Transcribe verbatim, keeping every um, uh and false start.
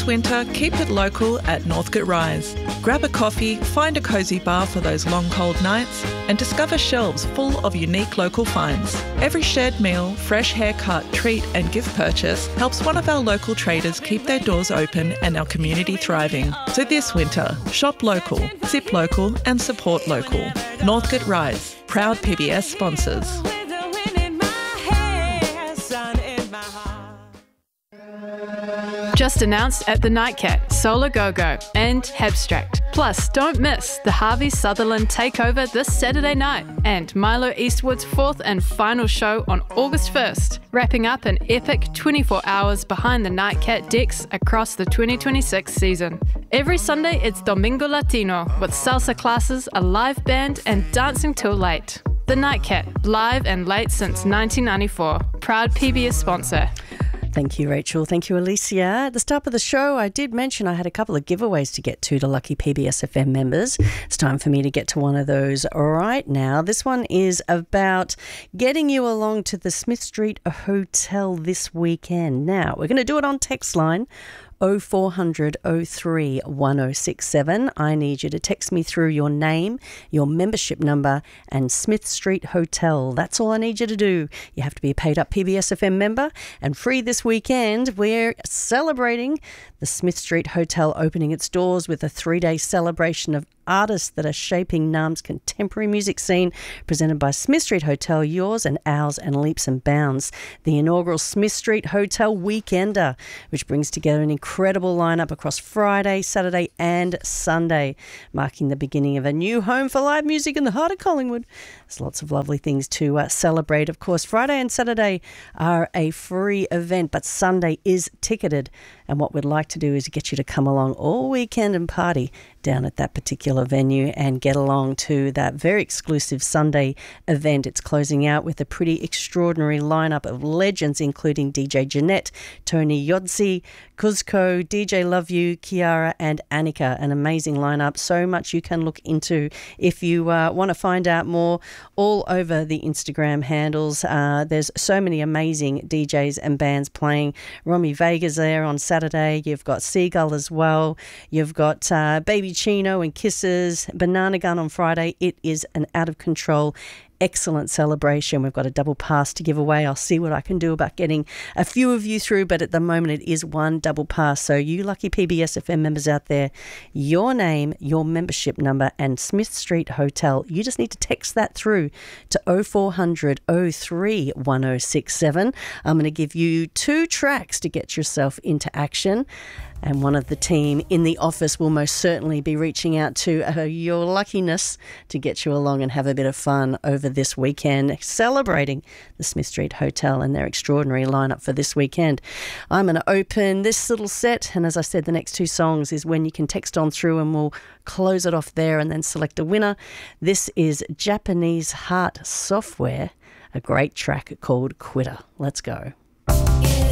winter, keep it local at Northcote Rise. Grab a coffee, find a cosy bar for those long cold nights, and discover shelves full of unique local finds. Every shared meal, fresh haircut, treat and gift purchase helps one of our local traders keep their doors open and our community thriving. So this winter, shop local, sip local and support local. Northcote Rise, proud P B S sponsors. Just announced at the Nightcat, Solar Go-Go and Abstract. Plus, don't miss the Harvey Sutherland Takeover this Saturday night and Milo Eastwood's fourth and final show on August first, wrapping up an epic twenty-four hours behind the Nightcat decks across the twenty twenty-six season. Every Sunday, it's Domingo Latino with salsa classes, a live band and dancing till late. The Nightcat, live and late since nineteen ninety-four. Proud P B S sponsor. Thank you, Rachel. Thank you, Alicia. At the start of the show, I did mention I had a couple of giveaways to get to to lucky P B S F M members. It's time for me to get to one of those right now. This one is about getting you along to the Smith Street Hotel this weekend. Now, we're going to do it on text line oh four hundred oh three one oh six seven. I need you to text me through your name, your membership number and Smith Street Hotel. That's all I need you to do. You have to be a paid up P B S F M member and free this weekend. We're celebrating the Smith Street Hotel opening its doors with a three-day celebration of artists that are shaping Naarm's contemporary music scene, presented by Smith Street Hotel, yours and ours and leaps and bounds. The inaugural Smith Street Hotel Weekender, which brings together an incredible lineup across Friday, Saturday and Sunday, marking the beginning of a new home for live music in the heart of Collingwood. There's lots of lovely things to uh, celebrate. Of course, Friday and Saturday are a free event, but Sunday is ticketed. And what we'd like to do is get you to come along all weekend and party down at that particular venue and get along to that very exclusive Sunday event. It's closing out with a pretty extraordinary lineup of legends, including D J Jeanette, Tony Yodzi, Kuzco, D J Love You, Kiara and Annika. An amazing lineup. So much you can look into if you uh, want to find out more. All over the Instagram handles. Uh, there's so many amazing D Js and bands playing. Romy Vega's there on Saturday. You've got Seagull as well. You've got uh, Baby Chino and Kisses, Banana Gun on Friday. It is an out of control excellent celebration. We've got a double pass to give away. I'll see what I can do about getting a few of you through, but at the moment it is one double pass. So you lucky P B S F M members out there, your name, your membership number and Smith Street Hotel, you just need to text that through to oh four hundred oh three one oh six seven. I'm going to give you two tracks to get yourself into action. And one of the team in the office will most certainly be reaching out to uh, your luckiness to get you along and have a bit of fun over this weekend, celebrating the Smith Street Hotel and their extraordinary lineup for this weekend. I'm going to open this little set, and as I said, the next two songs is when you can text on through and we'll close it off there and then select a winner. This is Japanese Heart Software, a great track called Quitter. Let's go.